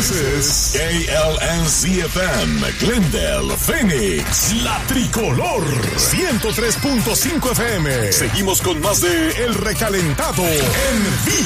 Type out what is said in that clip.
This is KLNZ-FM, Glendale, Phoenix, La Tricolor, 103.5 FM. Seguimos con más de El Recalentado en vivo.